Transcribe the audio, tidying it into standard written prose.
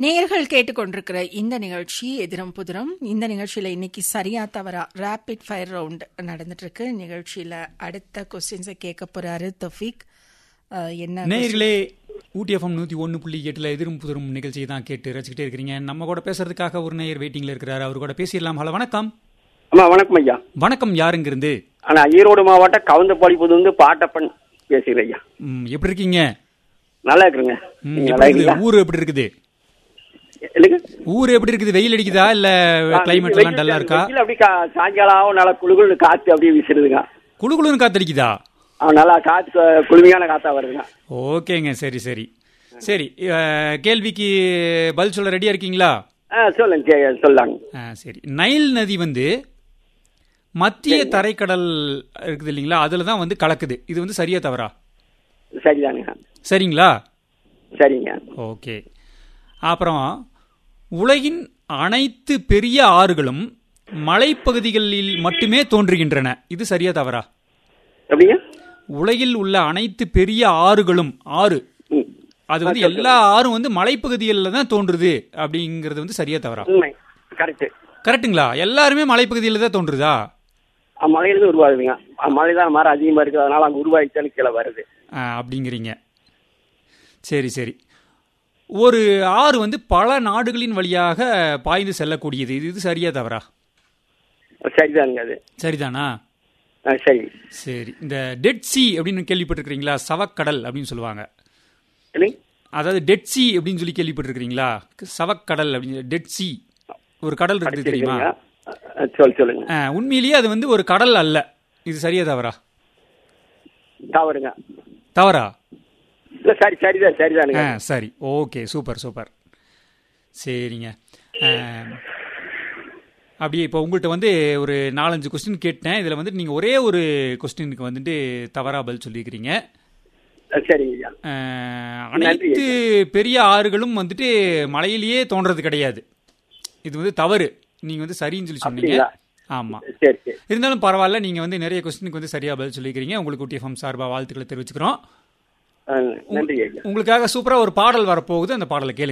நேயர்கள் கேட்டுக்கொண்டிருக்கிற இந்த நிகழ்ச்சி எதிரும் புதிரும். இந்த நிகழ்ச்சியில இன்னைக்கு சரியா தவறா ரேபிட் ஃபயர் ரவுண்ட் நடந்துட்டு இருக்கு. நிகழ்ச்சியில அடுத்த கொஸ்டின்ஸை கேட்க போறாரு தௌஃபீக். என்ன நேயர்களே, ஊட்டி எஃப்எம் 101.8 எதிரும் புதிரும் நிகழ்ச்சியை தான் கேட்டு ரசிக்கிட்டே இருக்கிறீங்க. நம்ம கூட பேசுறதுக்காக ஒரு நேயர் வெயிட்டிங்ல இருக்கிறாரு. அவர் கூட பேசிடலாம். ஹலோ, வணக்கம். வணக்கம் ஐயா. வணக்கம். யாருங்க இருந்து? ஈரோடு மாவட்டம் கவுந்தப்பாடி புது பாட்டப்பன் பேசுகிறேன் ஐயா. எப்படி இருக்கீங்க? நல்லா இருக்குங்க. ஊர் எப்படி இருக்குது? ஊர் எப்படி இருக்குது? வெயில் அடிக்குதா இல்ல கிளைமேட் எல்லாம் டல்லா இருக்கா? அப்படி சாயங்காலம் நல்லா குளுகுளு காத்து அப்படியே வீசுறதுங்க. குளுகுளுன்னு காத்து அடிக்குதா? நல்லா காத்து குளுமையான காத்தா வருதுங்க. ஓகேங்க, சரி சரி சரி. கேள்விக்கு பதில் சொல்ல ரெடியா இருக்கீங்களா? சொல்லுங்க, சொல்லாங்க. சரி. நைல் நதி மத்திய தரைக்கடல் இருக்குது இல்லைங்களா, அதுலதான் கலக்குது. இது சரியா தவறா? சரிதானுங்க. சரிங்களா? சரிங்க. ஓகே. அப்புறம் உலகின் அனைத்து பெரிய ஆறுகளும் மலைப்பகுதிகளில் மட்டுமே தோன்றுகின்றன. இது சரியா தவறா? உலகில் உள்ள அனைத்து பெரிய ஆறுகளும் அது எல்லா ஆறும் மலைப்பகுதிகளில் தான் தோன்றுது அப்படிங்கிறது சரியா தவறா? கரெக்டுங்களா? எல்லாருமே மலைப்பகுதியில் தான் தோன்றுதா? மலையிலிருந்து உருவாகுதுங்க. மலைதான் மரம் அதிகமா இருக்கு, அதனால அங்க உருவாகித்தான் கீழே வருது அப்படிங்கிறீங்க. சரி சரி. ஒரு ஆறு பல நாடுகளின் வழியாக பாய்ந்து செல்லக்கூடியது. இது சரியா தவறா? சரிதானுங்க. அது சரிதானா? சரி சரி. இந்த டெட் சி அப்படின்னு கேள்விப்பட்டிருக்கீங்களா? சவக்கடல் அப்படின்னு சொல்லுவாங்க. அதாவது டெட் சி அப்படின்னு சொல்லி கேள்விப்பட்டிருக்கீங்களா? சவக்கடல் அப்படின்னு டெட் சி ஒரு கடல் இருக்கு, தெரியுமா? சொல்லுங்க. உண்மையிலேயே அது ஒரு கடல் அல்ல. இது சரியா தவறா? தவறுங்க. தவறா? சரிதான். சரி, ஓகே, சூப்பர் சூப்பர். சரிங்க. அப்படியே இப்போ உங்கள்கிட்ட ஒரு 4-5 கொஸ்டின் கேட்டேன். இதில் நீங்கள் ஒரே ஒரு கொஸ்டினுக்கு தவறா பதில் சொல்லியிருக்கிறீங்க. அனைத்து பெரிய ஆறுகளும் மலையிலேயே தோன்றது கிடையாது. இது தவறு. நீங்க சரின்னு சொல்லி சொன்னீங்க. ஆமா, இருந்தாலும் பரவாயில்ல. நீங்க நிறைய கொஸ்டினுக்கு சரியா பதில் சொல்லிக்கிறீங்க. உங்களுக்கு ஊட்டி எஃப்எம் சார்பா வாழ்த்துக்களை தெரிவிச்சுக்கிறோம். நன்றி. உங்களுக்காக சூப்பரா ஒரு பாடல் வரப்போகுது. அந்த பாடலை கேளுங்க.